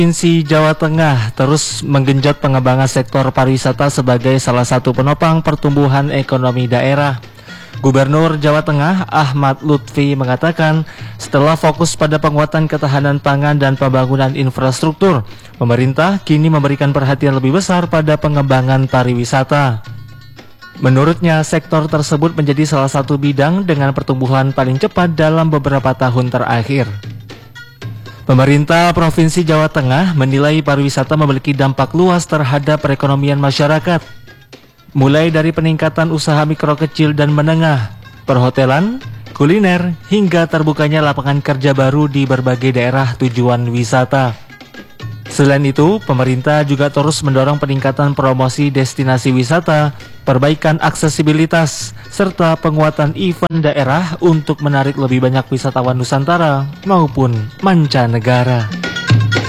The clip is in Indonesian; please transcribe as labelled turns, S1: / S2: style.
S1: Provinsi Jawa Tengah terus menggenjot pengembangan sektor pariwisata sebagai salah satu penopang pertumbuhan ekonomi daerah. Gubernur Jawa Tengah Ahmad Lutfi mengatakan, setelah fokus pada penguatan ketahanan pangan dan pembangunan infrastruktur, pemerintah kini memberikan perhatian lebih besar pada pengembangan pariwisata. Menurutnya, sektor tersebut menjadi salah satu bidang dengan pertumbuhan paling cepat dalam beberapa tahun terakhir. Pemerintah Provinsi Jawa Tengah menilai pariwisata memiliki dampak luas terhadap perekonomian masyarakat, mulai dari peningkatan usaha mikro kecil dan menengah, perhotelan, kuliner, hingga terbukanya lapangan kerja baru di berbagai daerah tujuan wisata. Selain itu, pemerintah juga terus mendorong peningkatan promosi destinasi wisata, perbaikan aksesibilitas, serta penguatan event daerah untuk menarik lebih banyak wisatawan Nusantara maupun mancanegara.